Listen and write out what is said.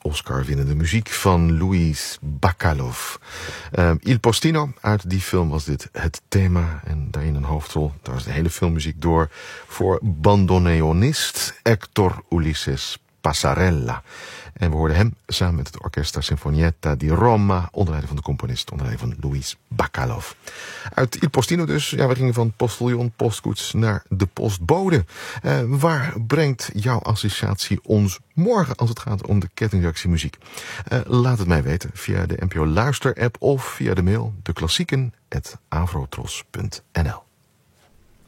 Oscar-winnende muziek van Luis Bacalov. Il Postino, uit die film was dit het thema. En daarin een hoofdrol, daar was de hele filmmuziek door, voor bandoneonist Hector Ulises Passarella. En we hoorden hem samen met het Orchestra Sinfonietta di Roma, onder leiding van de componist, onder leiding van Luis Bacalov. Uit Il Postino dus, ja, we gingen van postiljon, postkoets naar de postbode. Waar brengt jouw associatie ons morgen als het gaat om de kettingreactie muziek? Laat het mij weten via de NPO Luister-app of via de mail deklassieken@avrotros.nl.